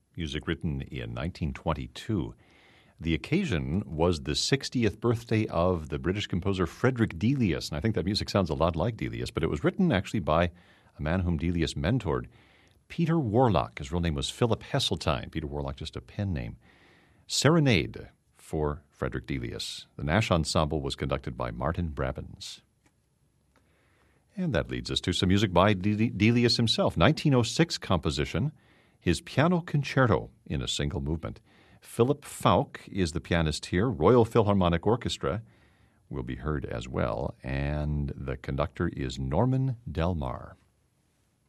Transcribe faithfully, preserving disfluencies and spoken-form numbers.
music written in nineteen twenty-two. The occasion was the sixtieth birthday of the British composer Frederick Delius, and I think that music sounds a lot like Delius, but it was written actually by a man whom Delius mentored, Peter Warlock. His real name was Philip Heseltine. Peter Warlock, just a pen name. Serenade for Frederick Delius. The Nash Ensemble was conducted by Martin Brabins. And that leads us to some music by De- Delius himself. nineteen oh six composition, his Piano Concerto in a single movement. Philip Falk is the pianist here. Royal Philharmonic Orchestra will be heard as well, and the conductor is Norman Delmar.